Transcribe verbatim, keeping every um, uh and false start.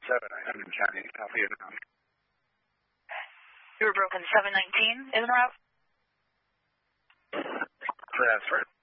seven, Hamden County, South Vietnam. You were broken seven nineteen, is route? That's right.